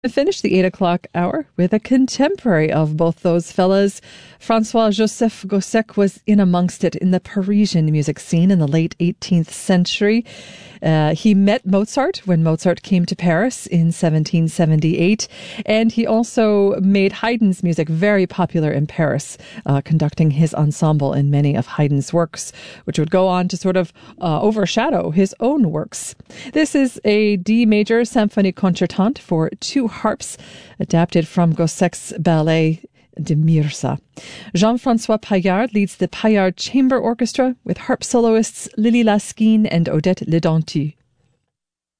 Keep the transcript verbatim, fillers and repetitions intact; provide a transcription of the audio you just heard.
To finish the eight o'clock hour with a contemporary of both those fellas. Francois-Joseph Gossec was in amongst it in the Parisian music scene in the late eighteenth century. Uh, he met Mozart when Mozart came to Paris in seventeen seventy-eight, and he also made Haydn's music very popular in Paris, uh, conducting his ensemble in many of Haydn's works, which would go on to sort of uh, overshadow his own works. This is a D major symphony concertante for two harps, adapted from Gossec's ballet de Mirza. Jean-François Paillard leads the Paillard Chamber Orchestra with harp soloists Lily Laskin and Odette Ledentu.